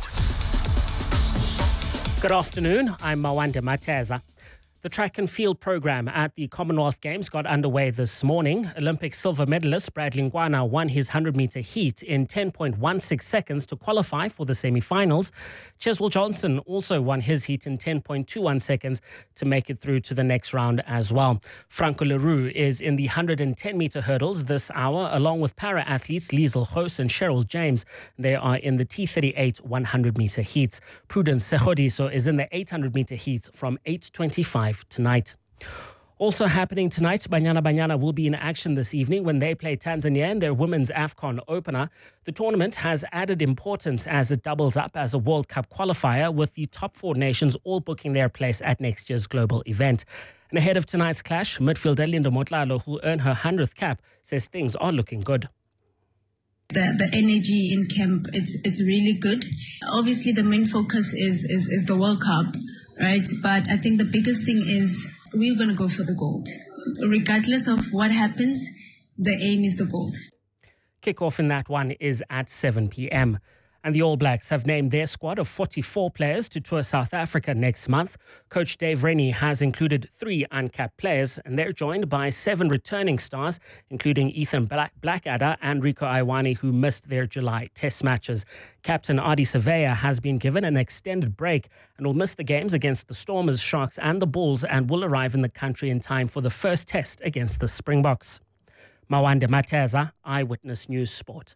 Good afternoon. I'm Mawande Mateza. The track and field program at the Commonwealth Games got underway this morning. Olympic silver medalist Bradley Ngwana won his one hundred meter heat in ten point one six seconds to qualify for the semi-finals. Cheswell Johnson also won his heat in ten point two one seconds to make it through to the next round as well. Franco Leroux is in the one hundred ten meter hurdles this hour, along with para-athletes Liesl Hoos and Cheryl James. They are in the T thirty-eight one hundred meter heats. Prudence Sehodiso is in the eight hundred meter heats from eight twenty-five tonight. Also happening tonight, Banyana Banyana will be in action this evening when they play Tanzania in their Women's AFCON opener. The tournament has added importance as it doubles up as a World Cup qualifier, with the top four nations all booking their place at next year's global event. And ahead of tonight's clash, midfielder Linda Motlalo, who'll earn her one hundredth cap, says things are looking good. The the energy in camp, it's it's really good. Obviously, the main focus is is, is the World Cup, right? But I think the biggest thing is we're going to go for the gold. Regardless of what happens, the aim is the gold. Kickoff in that one is at seven p.m. And the All Blacks have named their squad of forty-four players to tour South Africa next month. Coach Dave Rennie has included three uncapped players, and they're joined by seven returning stars, including Ethan Blackadder and Rico Iwani, who missed their July test matches. Captain Adi Surveyor has been given an extended break and will miss the games against the Stormers, Sharks and the Bulls, and will arrive in the country in time for the first test against the Springboks. Mawande Mateza, Eyewitness News Sport.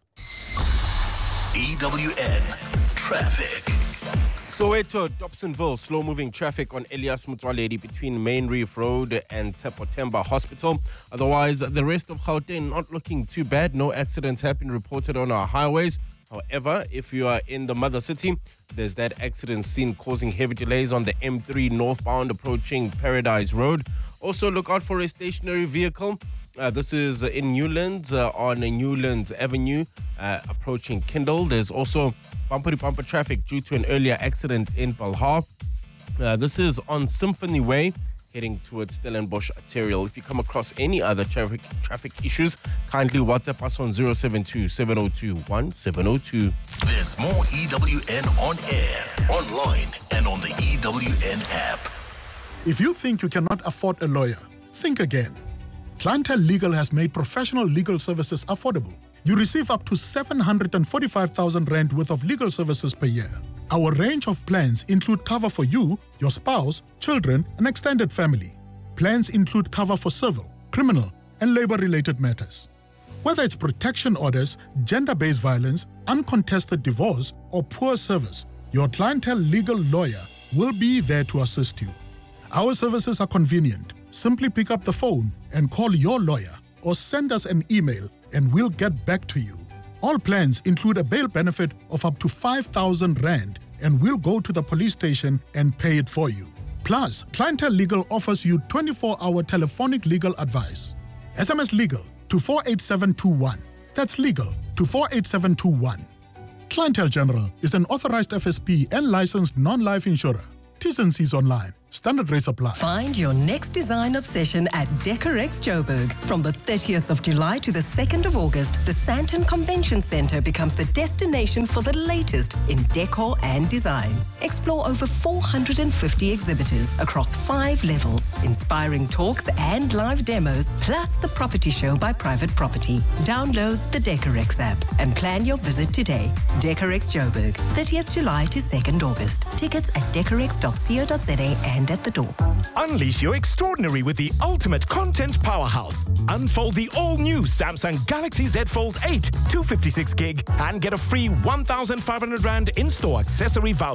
E W N Traffic. Soweto, Dobsonville, slow-moving traffic on Elias Mutwaledi between Main Reef Road and Tepotemba Hospital. Otherwise, the rest of Gauteng not looking too bad. No accidents have been reported on our highways. However, if you are in the mother city, there's that accident scene causing heavy delays on the M three northbound approaching Paradise Road. Also, look out for a stationary vehicle Uh, this is in Newlands, uh, on Newlands Avenue, uh, approaching Kindle. There's also bumper-to-bumper traffic due to an earlier accident in Balha. Uh, this is on Symphony Way, heading towards Stellenbosch Arterial. If you come across any other traffic traffic issues, kindly WhatsApp us on zero seven two, seven zero two, one seven zero two. There's more E W N on air, online, and on the E W N app. If you think you cannot afford a lawyer, think again. Clientele Legal has made professional legal services affordable. You receive up to seven hundred forty-five thousand rand worth of legal services per year. Our range of plans include cover for you, your spouse, children, and extended family. Plans include cover for civil, criminal, and labor-related matters. Whether it's protection orders, gender-based violence, uncontested divorce, or poor service, your Clientele Legal lawyer will be there to assist you. Our services are convenient. Simply pick up the phone and call your lawyer or send us an email and we'll get back to you. All plans include a bail benefit of up to five thousand rand and we'll go to the police station and pay it for you. Plus, Clientele Legal offers you twenty-four hour telephonic legal advice. S M S legal to four eight seven two one. That's legal to four eight seven two one. Clientele General is an authorized F S P and licensed non-life insurer. T's and C's online. Standard rates apply. Find your next design obsession at Decorex Joburg. From the thirtieth of July to the second of August, the Sandton Convention Centre becomes the destination for the latest in decor and design. Explore over four hundred fifty exhibitors across five levels, inspiring talks and live demos, plus the property show by Private Property. Download the Decorex app and plan your visit today. Decorex Joburg, thirtieth July to second August. Tickets at decorex dot co dot za and at the door. Unleash your extraordinary with the ultimate content powerhouse. Unfold the all-new Samsung Galaxy Z Fold eight, two fifty-six gig, and get a free one thousand five hundred rand in-store accessory voucher.